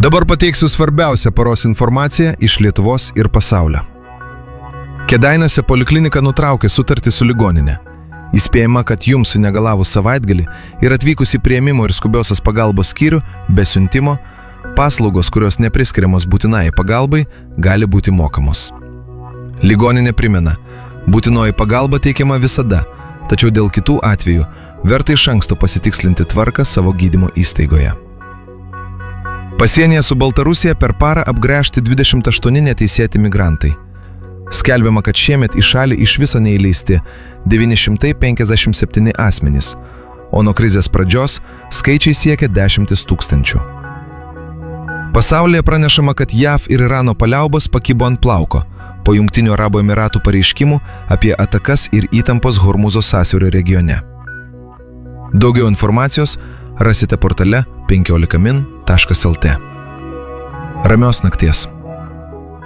Dabar pateiksiu svarbiausią paros informaciją iš Lietuvos ir pasaulio. Kėdainiuose poliklinika nutraukė sutartį su ligoninė. Įspėjama, kad jums sunegalavus savaitgalį ir atvykus į priėmimo ir skubiosios pagalbos skyrių be siuntimo, paslaugos, kurios nepriskiriamos būtinai pagalbai, gali būti mokamos. Ligoninė primena, būtinoji pagalba teikiama visada, tačiau dėl kitų atvejų verta iš anksto pasitikslinti tvarką savo gydymo įstaigoje. Pasienyje su Baltarusija per parą apgręžti 28 neteisėti migrantai. Skelbiama, kad šiemet į šalį iš viso neįleisti 957 asmenys, o nuo krizės pradžios skaičiai siekia 10 000. Pasaulyje pranešama, kad JAV ir Irano paliaubos pakibo ant plauko po Jungtinių Arabų Emiratų pareiškimų apie atakas ir įtampos Hormuzo sąsiaurio regione. Daugiau informacijos rasite portale 15min.lt. Ramios nakties.